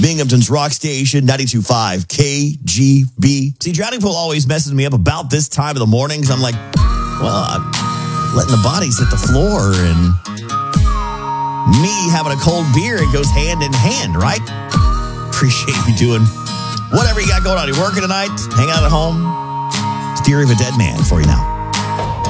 Binghamton's rock station, 92.5 KGB. See, Drowning Pool always messes me up about this time of the morning because I'm like, well, I'm letting the bodies hit the floor and me having a cold beer, it goes hand in hand, right? Appreciate you doing whatever you got going on. You're working tonight, hang out at home. It's Theory of a Dead Man for you now.